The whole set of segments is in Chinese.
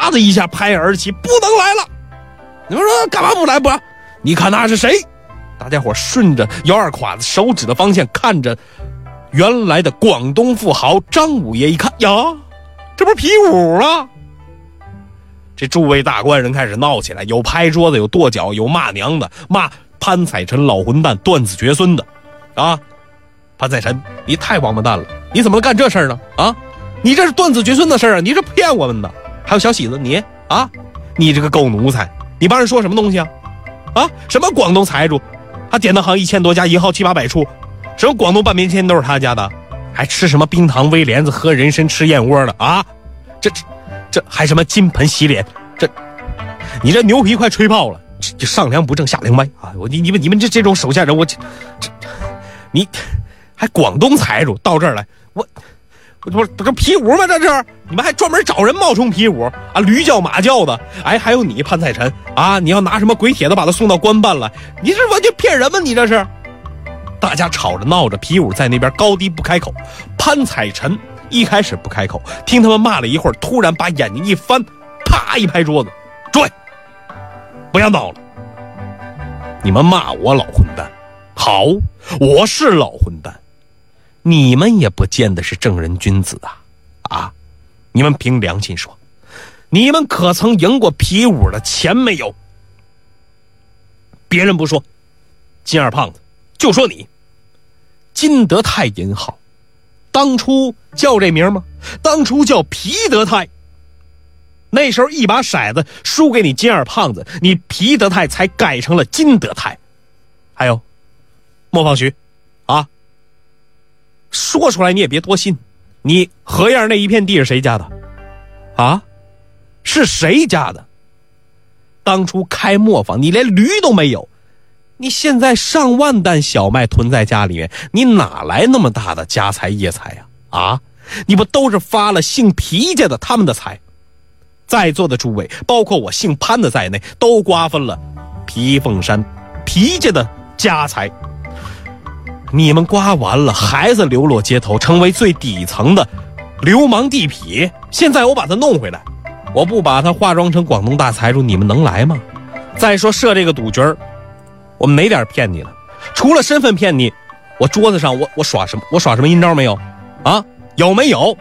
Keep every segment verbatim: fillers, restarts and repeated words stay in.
唰的一下拍耳而起，不能来了。你们说干嘛不来不？你看那是谁？大家伙顺着姚二侉子手指的方向看着原来的广东富豪张五爷，一看呀，这不是皮五吗？这诸位大官人开始闹起来，有拍桌子，有跺脚，有骂娘的，骂潘彩臣老混蛋，断子绝孙的啊！潘彩臣，你太王八蛋了，你怎么能干这事儿呢？啊，你这是断子绝孙的事儿啊，你是骗我们的。还有小喜子，你啊，你这个狗奴才，你帮人说什么东西啊？啊，什么广东财主，他典当行一千多家，银号七八百处，什么广东半边天都是他家的，还吃什么冰糖威廉子，喝人参，吃燕窝的啊？这这这还什么金盆洗脸？这你这牛皮快吹爆了，这上梁不正下梁歪啊！我你你们你们这这种手下人，我这这你还广东财主到这儿来，我我我这个皮五吗？这是你们还专门找人冒充皮五啊？驴叫马叫的，哎，还有你潘彩臣啊，你要拿什么鬼帖子把他送到官办了？你是完全骗人吗？你这是！大家吵着闹着，皮五在那边高低不开口，潘彩臣一开始不开口，听他们骂了一会儿，突然把眼睛一翻，啪一拍桌子，诸位，不要闹了！你们骂我老混蛋，好，我是老混蛋，你们也不见得是正人君子啊！啊，你们凭良心说，你们可曾赢过皮五的钱没有？别人不说，金二胖子就说你，金德泰银号当初叫这名吗？当初叫皮德泰。那时候一把骰子输给你金二胖子，你皮德泰才改成了金德泰。还有莫放徐啊，说出来你也别多信，你河沿那一片地是谁家的啊？是谁家的？当初开磨坊你连驴都没有，你现在上万担小麦囤在家里面，你哪来那么大的家财业财呀？啊，你不都是发了姓皮家的他们的财？在座的诸位，包括我姓潘的在内，都瓜分了皮凤山皮家的家财。你们瓜完了，孩子流落街头，成为最底层的流氓地痞。现在我把他弄回来，我不把他化妆成广东大财主，你们能来吗？再说设这个赌局，我们哪点骗你了？除了身份骗你，我桌子上我我耍什么？我耍什么阴招没有？啊，有没有？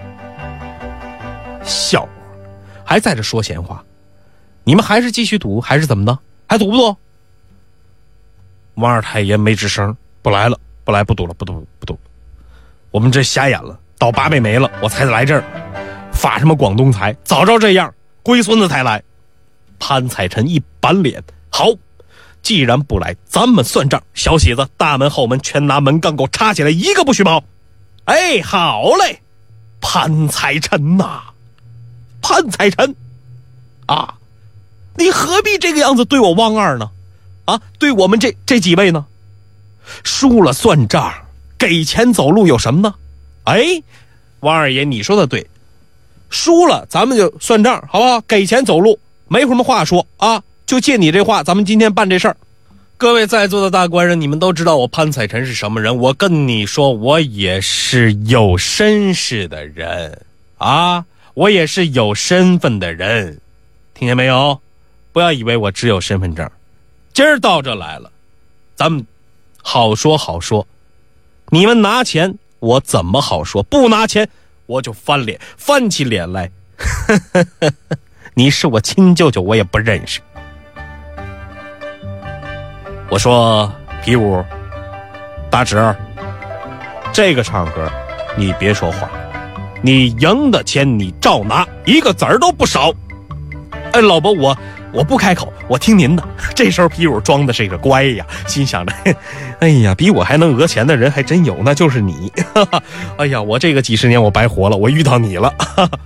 笑话，还在这说闲话，你们还是继续赌，还是怎么的？还赌不赌？王二太爷没吱声，不来了，不来，不赌了，不赌，不赌。我们这瞎眼了，到八辈没了，我才来这儿发什么广东财？早知道这样，龟孙子才来。潘彩臣一板脸，好，既然不来，咱们算账。小喜子，大门后门全拿门杠给我插起来，一个不许跑。哎，好嘞，潘彩臣呐、啊，潘彩臣啊，你何必这个样子对我汪二呢？啊，对我们这这几位呢？输了算账，给钱走路有什么呢？哎，王二爷你说的对，输了咱们就算账，好不好？给钱走路没什么话说啊，就借你这话，咱们今天办这事儿。各位在座的大官人，你们都知道我潘彩臣是什么人，我跟你说，我也是有身世的人啊，我也是有身份的人，听见没有？不要以为我只有身份证，今儿到这来了，咱们好说好说。你们拿钱我怎么好说？不拿钱我就翻脸，翻起脸来你是我亲舅舅我也不认识。我说皮五大侄，这个场合你别说话，你赢的钱你照拿，一个子儿都不少。哎，老伯，我我不开口，我听您的。这时候皮五装的是个乖呀，心想着，哎呀，比我还能讹钱的人还真有，那就是你。哎呀，我这个几十年我白活了，我遇到你了。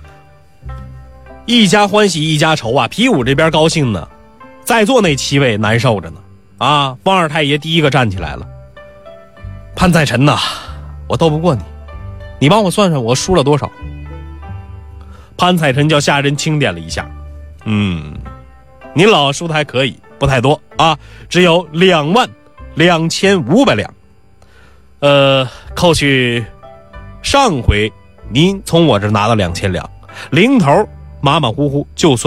一家欢喜一家愁啊，皮五这边高兴呢，在座那七位难受着呢。啊，王二太爷第一个站起来了。潘彩臣呐，我斗不过你，你帮我算算我输了多少。潘彩臣叫下人清点了一下，嗯，您老输的还可以，不太多啊，只有两万两千五百两。呃，扣去上回您从我这拿了两千两，零头马马虎虎就算